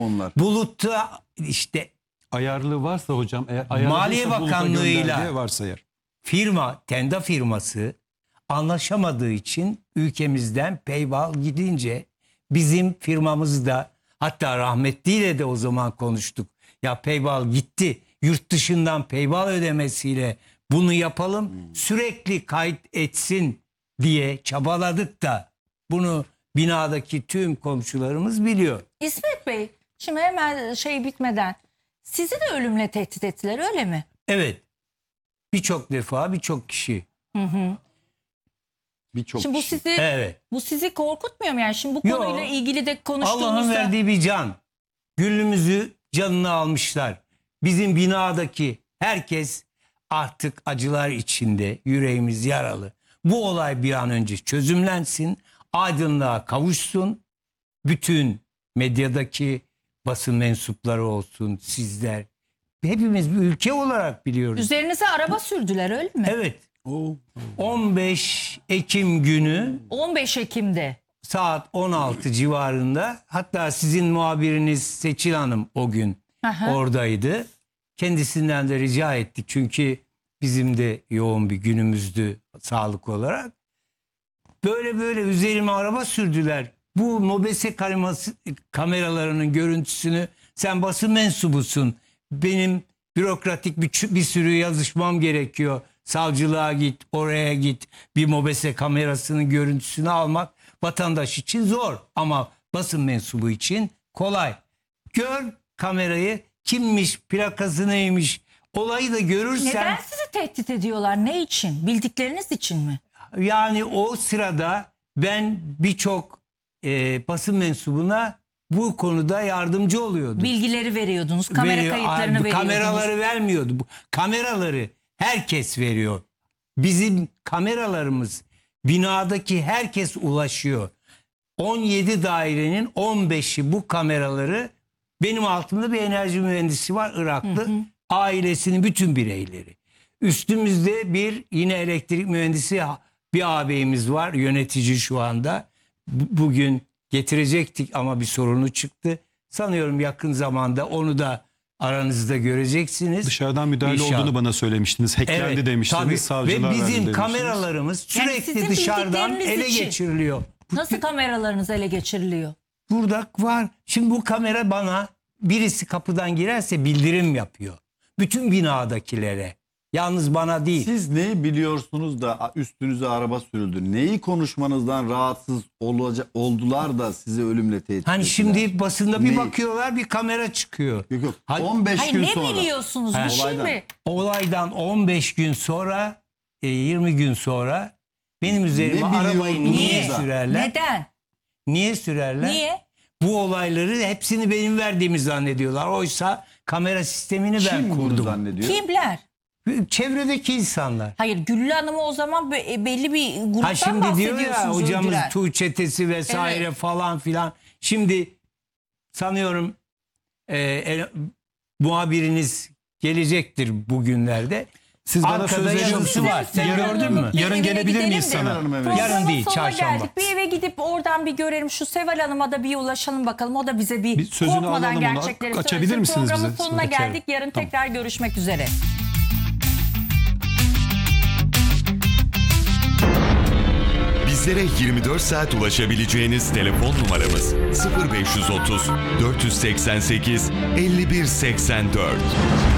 onlar. Bulutta işte Ayarlı varsa hocam, eğer ayarlı Maliye değilse buluta Bakanlığı'yla gönderdiği varsayar. Tenda firması anlaşamadığı için ülkemizden paywall gidince bizim firmamız da, hatta rahmetliyle de o zaman konuştuk. Ya paywall gitti, yurt dışından paywall ödemesiyle bunu yapalım, sürekli kayıt etsin diye çabaladık da bunu binadaki tüm komşularımız biliyor. İsmet Bey, şimdi hemen şey bitmeden sizi de ölümle tehdit ettiler, öyle mi? Evet, birçok defa birçok kişi. Birçok Şimdi bu kişi. sizi Evet. bu sizi korkutmuyor mu yani? Şimdi bu Yo. konuyla ilgili de Allah'ın konuştuğumuzda verdiği bir can. Gülümüzü, canını almışlar. Bizim binadaki herkes artık acılar içinde, yüreğimiz yaralı. Bu olay bir an önce çözümlensin, aydınlığa kavuşsun. Bütün medyadaki basın mensupları olsun, sizler. Hepimiz bir ülke olarak biliyoruz. üzerinize araba sürdüler, öyle mi? Evet. 15 Ekim günü 15 Ekim'de. saat 16 civarında, hatta sizin muhabiriniz Seçil Hanım o gün Aha. oradaydı. Kendisinden de rica ettik çünkü bizim de yoğun bir günümüzdü sağlık olarak. Böyle üzerime araba sürdüler. Bu MOBESE kameralarının görüntüsünü, sen basın mensubusun, benim bürokratik bir sürü yazışmam gerekiyor. Savcılığa git, oraya git, bir MOBESE kamerasının görüntüsünü almak vatandaş için zor ama basın mensubu için kolay. Gör kamerayı, kimmiş, plakası neymiş, olayı da görürsen. Neden sizi tehdit ediyorlar? Ne için? Bildikleriniz için mi? Yani o sırada ben birçok basın mensubuna bu konuda yardımcı oluyordum. Bilgileri veriyordunuz, kamera kayıtlarını veriyordunuz. Kameraları vermiyordu. Bu kameraları herkes veriyor. Bizim kameralarımız binadaki herkes ulaşıyor. 17 dairenin 15'i bu kameraları, benim altımda bir enerji mühendisi var, Iraklı. Ailesinin bütün bireyleri. Üstümüzde bir yine elektrik mühendisi bir ağabeyimiz var, yönetici şu anda. Bugün getirecektik ama bir sorunu çıktı. Sanıyorum yakın zamanda onu da aranızda göreceksiniz. Dışarıdan müdahale İnşallah. olduğunu bana söylemiştiniz. Hacklendi tabii. demiştiniz. Savcılar Ve verdi bizim demiştiniz. kameralarımız Yani sürekli sizin dışarıdan bildikleriniz ele için. geçiriliyor. Nasıl kameralarınız ele geçiriliyor? Burada var. Şimdi bu kamera, bana birisi kapıdan girerse bildirim yapıyor. Bütün binadakilere. Yalnız bana değil. Siz neyi biliyorsunuz da üstünüze araba sürüldü? Neyi konuşmanızdan rahatsız oldular da sizi ölümle tehdit Hani ettiler? şimdi basında bir Ne? bakıyorlar, bir kamera çıkıyor. Yok. Hayır, 15 Hayır, gün ne sonra. biliyorsunuz? Bir şey olaydan. mi? Olaydan 15 gün sonra, 20 gün sonra benim üzerime Ne arabayı biliyordunuz niye da? sürerler? Neden? Niye sürerler? Niye? Bu olayları hepsini benim verdiğimi zannediyorlar. Oysa kamera sistemini ben Kim bunu kurdum. zannediyor? Kimler? Çevredeki insanlar. Hayır, Güllü Hanım'ı o zaman belli bir gruptan Ha şimdi diyor ya bahsediyorsunuz. hocamız öldüren. Tuğ çetesi vesaire Evet. falan filan. Şimdi sanıyorum muhabiriniz gelecektir bugünlerde. Siz bana Arkada söz veriyor yazısı musunuz? var. Sen gördün mü? Yarın Evine gelebilir gidelim miyiz de. sana? Hanım, evet. Programın Yarın değil, sonuna çarşamba. geldik. Bir eve gidip oradan bir görelim. Şu Seval Hanım'a da bir ulaşalım bakalım. O da bize bir sözünü korkmadan alalım onu. gerçekleri Açabilir söylesin. misiniz Programın bize? sonuna Açarım. geldik. Yarın Tamam. tekrar görüşmek üzere. Bizlere 24 saat ulaşabileceğiniz telefon numaramız 0530 488 5184.